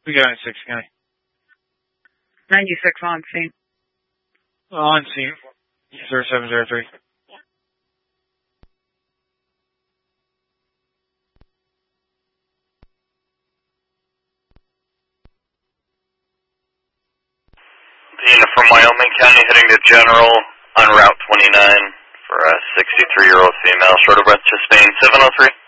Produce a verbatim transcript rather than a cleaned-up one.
We got ninety-six, County. ninety-six on scene. On scene. zero seven zero three. Dina from Wyoming County heading to General on Route twenty-nine for a sixty-three-year-old female, short of breath, Chastain seven oh three.